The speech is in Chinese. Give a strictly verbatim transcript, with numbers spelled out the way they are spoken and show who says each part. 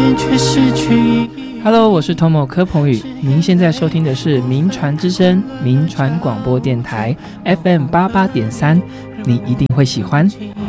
Speaker 1: 面却失去意义。
Speaker 2: Hello， 我是 Tomo 柯鹏宇，您现在收听的是民传之声民传广播电台 F M 八八点三，你一定会喜欢。